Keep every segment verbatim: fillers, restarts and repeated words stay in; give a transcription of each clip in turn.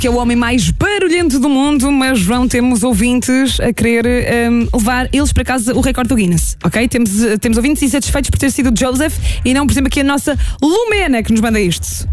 que é o homem mais barulhento do mundo, mas João, temos ouvintes a querer um, levar eles para casa o recorde do Guinness, ok? Temos, temos ouvintes insatisfeitos por ter sido o Joseph e não, por exemplo, aqui a nossa Lumena que nos manda isto.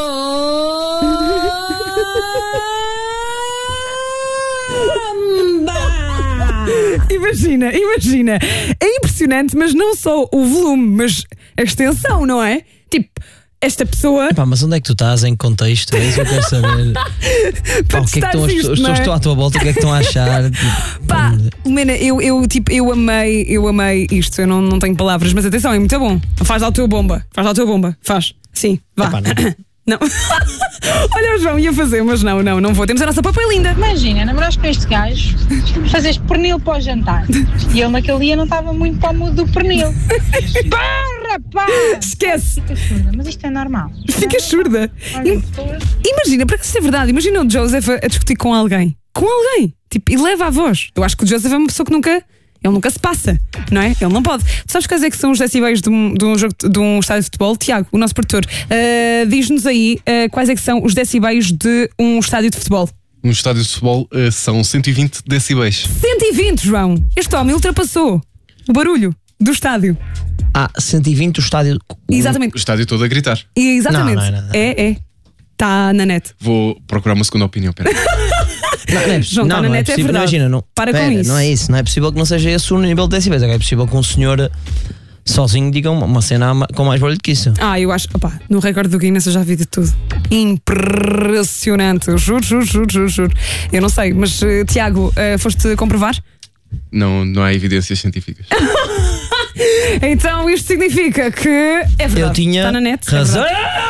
Imagina, imagina. É impressionante, mas não só o volume, mas a extensão, não é? Tipo, esta pessoa. Epá, mas onde é que tu estás em contexto? É isso que eu quero saber. Pá, o que é que estão as, isto, as pessoas que estão à tua volta, o que é que estão a achar? Pá, Lumena, eu, eu, tipo, eu amei, eu amei isto. Eu não, não tenho palavras, mas atenção, é muito bom. Faz lá a tua bomba, faz lá a tua bomba, faz. Sim, vá. Epá, não. Não. Olha, o João ia fazer, mas não, não, não vou. Temos a nossa papel linda. Imagina, namoraste com este gajo, fazes pernil para o jantar. E ele naquele dia não estava muito para o mood do pernil. Pá, rapaz! Esquece! Fica surda, mas isto é normal. Fica surda. Olha, Imagina, para que isso é verdade, imagina o Joseph a, a discutir com alguém. Com alguém! Tipo, e leva a voz. Eu acho que o Joseph é uma pessoa que nunca. Ele nunca se passa, não é? Ele não pode. Tu sabes quais é que são os decibéis de um, de um, jogo, de um estádio de futebol? Tiago, o nosso produtor, uh, diz-nos aí uh, quais é que são os decibéis de um estádio de futebol. Um estádio de futebol uh, são cento e vinte decibéis. cento e vinte, João! Este homem ultrapassou o barulho do estádio. Ah, cento e vinte o estádio. Exatamente. O estádio todo a gritar. E exatamente. Não, não é nada. É, é. Está na net. Vou procurar uma segunda opinião, pera. Não, não é, João, não, tá na não é net, é possível. verdade. Imagina, não, Para com pera, isso. Não é isso, não é possível que não seja esse o nível de decibéis. É possível que um senhor sozinho diga uma, uma cena com mais barulho que isso. Ah, eu acho, opá, no recorde do Guinness eu já vi de tudo. Impressionante, juro, juro, juro, juro, juro. Eu não sei, mas uh, Tiago, uh, foste comprovar? Não, não há evidências científicas. Então isto significa que é verdade. Eu tinha Está na net. razão.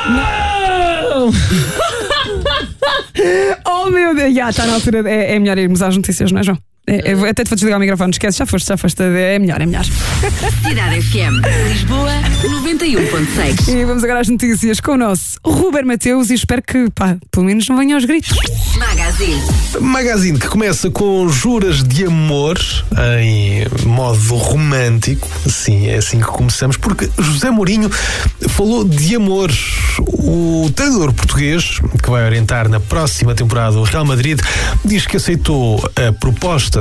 É oh meu Deus, já está na altura. É, é melhor irmos às notícias, não é, João? É, é, até te vou desligar o microfone, esquece, já foste, já foste. É melhor, é melhor. Cidade F M, Lisboa, noventa e um ponto seis. E vamos agora às notícias com o nosso Ruben Mateus e espero que, pá, pelo menos não venham aos gritos. Magazine. Magazine que começa com juras de amor em modo romântico. Sim, é assim que começamos, porque José Mourinho falou de amor. O treinador português, que vai orientar na próxima temporada o Real Madrid, diz que aceitou a proposta